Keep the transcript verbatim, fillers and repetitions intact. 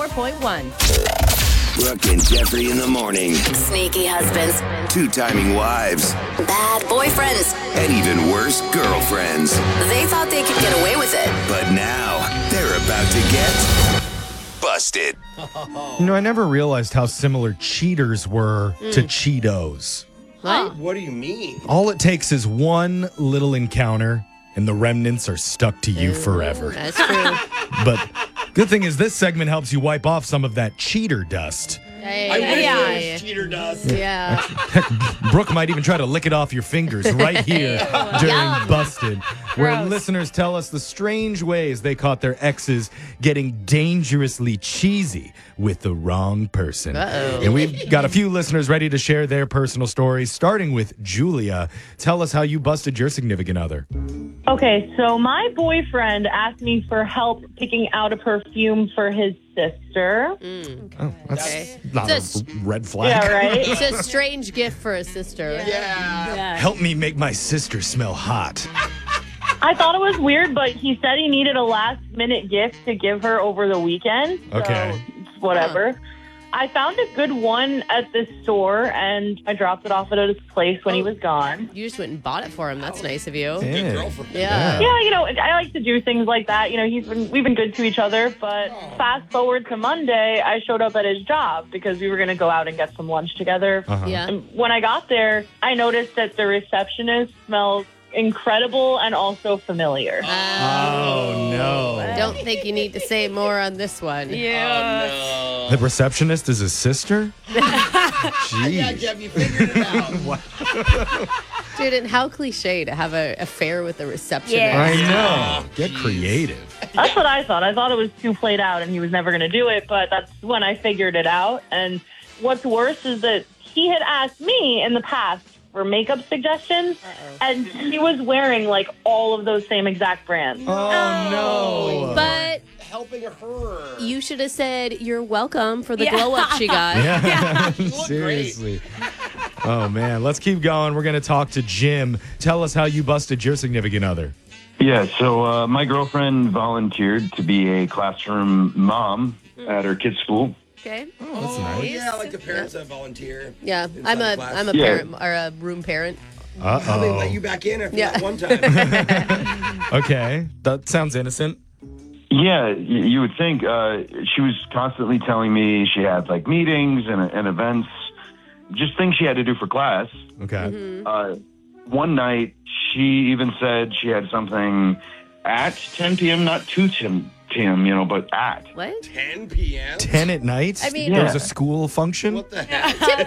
four point one. Brooke and Jeffrey in the morning. Sneaky husbands. Two-timing wives. Bad boyfriends. And even worse, girlfriends. They thought they could get away with it. But now, they're about to get busted. You know, I never realized how similar cheaters were Mm. to Cheetos. What? What do you mean? All it takes is one little encounter, and the remnants are stuck to you forever. That's true. But good thing is this segment helps you wipe off some of that cheater dust. Hey, I wish yeah. there was cheater dust. Yeah. Heck, Brooke might even try to lick it off your fingers right here during Yum. Busted, where Gross. listeners tell us the strange ways they caught their exes getting dangerously cheesy with the wrong person. Uh-oh. And we've got a few listeners ready to share their personal stories, starting with Julia. Tell us how you busted your significant other. Okay, so my boyfriend asked me for help picking out a perfume for his sister. Oh, that's Okay. not It's a a- red flag. Yeah, right? It's a strange gift for a sister. Yeah. Help me make my sister smell hot. I thought it was weird, but he said he needed a last minute gift to give her over the weekend. So Okay. whatever. I found a good one at the store, and I dropped it off at his place when he was gone. You just went and bought it for him. That's nice of you. Yeah. Good girlfriend. Yeah. Yeah, you know, I like to do things like that. You know, he's been we've been good to each other. But fast forward to Monday, I showed up at his job because we were going to go out and get some lunch together. Uh-huh. Yeah. And when I got there, I noticed that the receptionist smells incredible and also familiar. Oh, no. Don't think you need to say more on this one. Oh, The receptionist is his sister? no. Yeah, Jeez. Jeff, you figured it out. Dude, and how cliche to have an affair with a receptionist. I Yeah. know. Get Jeez. creative. That's what I thought. I thought it was too played out and he was never going to do it, but that's when I figured it out. And what's worse is that he had asked me in the past for makeup suggestions, and he was wearing like all of those same exact brands. Oh, no. But Helping her. you should have said you're welcome for the glow up she got. Yeah. You look Seriously. Oh, man. Let's keep going. We're going to talk to Jim. Tell us how you busted your significant other. Yeah, so uh, my girlfriend volunteered to be a classroom mom at her kid's school. Okay. Oh, that's nice. Yeah, like the parents that volunteer. Yeah, inside I'm the a class. I'm a Yeah. parent or a room parent. How they let Uh-oh. you back in after Yeah. that one time? Okay. That sounds innocent. Yeah, y- you would think. Uh, she was constantly telling me she had like meetings and, and events, just things she had to do for class. Okay. Uh, one night, she even said she had something at ten p.m., not to ten p.m., you know, but at. What? ten p.m.? ten at night? I mean- there was Yeah. a school function? What the heck?